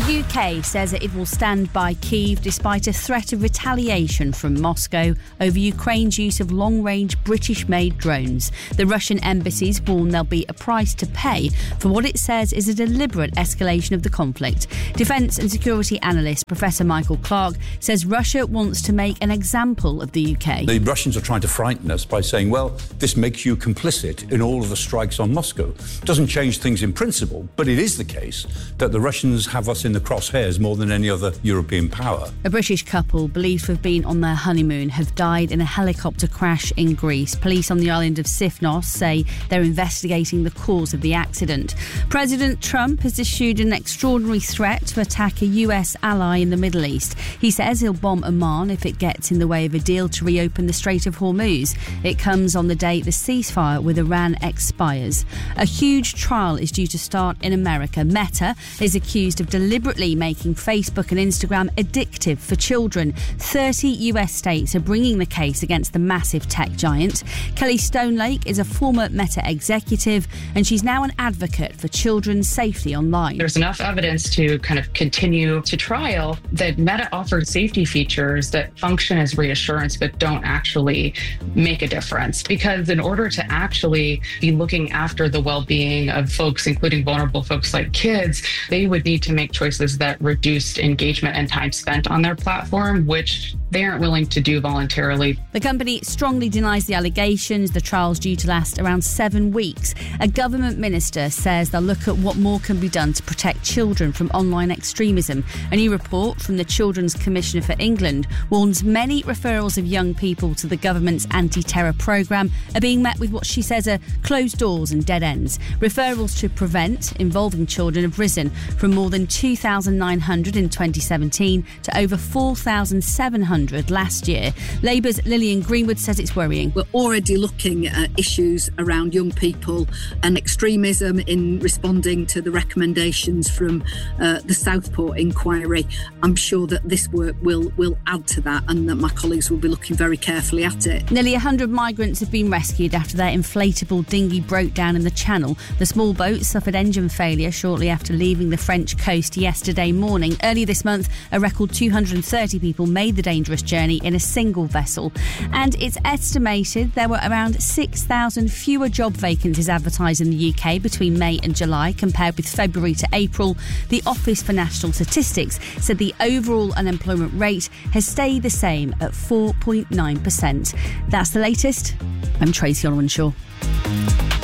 The UK says that it will stand by Kyiv despite a threat of retaliation from Moscow over Ukraine's use of long-range British-made drones. The Russian embassies warn there'll be a price to pay for what it says is a deliberate escalation of the conflict. Defence and security analyst Professor Michael Clark says Russia wants to make an example of the UK. The Russians are trying to frighten us by saying, well, this makes you complicit in all of the strikes on Moscow. It doesn't change things in principle, but it is the case that the Russians have us in the crosshairs more than any other European power. A British couple believed to have been on their honeymoon have died in a helicopter crash in Greece. Police on the island of Sifnos say they're investigating the cause of the accident. President Trump has issued an extraordinary threat to attack a US ally in the Middle East. He says he'll bomb Oman if it gets in the way of a deal to reopen the Strait of Hormuz. It comes on the day the ceasefire with Iran expires. A huge trial is due to start in America. Meta is accused of deliberately making Facebook and Instagram addictive for children. 30 US states are bringing the case against the massive tech giant. Kelly Stonelake is a former Meta executive, and she's now an advocate for children's safety online. There's enough evidence to kind of continue to trial that Meta offers safety features that function as reassurance but don't actually make a difference. Because in order to actually be looking after the well-being of folks, including vulnerable folks like kids, they would need to make choices that reduced engagement and time spent on their platform, which they aren't willing to do voluntarily. The company strongly denies the allegations. The trial's due to last around 7 weeks. A government minister says they'll look at what more can be done to protect children from online extremism. A new report from the Children's Commissioner for England warns many referrals of young people to the government's anti-terror programme are being met with what she says are closed doors and dead ends. Referrals to Prevent involving children have risen from more than 2,900 in 2017 to over 4,700 last year. Labour's Lillian Greenwood says it's worrying. We're already looking at issues around young people and extremism in responding to the recommendations from the Southport inquiry. I'm sure that this work will add to that and that my colleagues will be looking very carefully at it. Nearly 100 migrants have been rescued after their inflatable dinghy broke down in the Channel. The small boat suffered engine failure shortly after leaving the French coast yesterday morning. Earlier this month, a record 230 people made the dangerous journey in a single vessel. And it's estimated there were around 6,000 fewer job vacancies advertised in the UK between May and July compared with February to April. The Office for National Statistics said the overall unemployment rate has stayed the same at 4.9%. That's the latest. I'm Tracy Orwanshaw.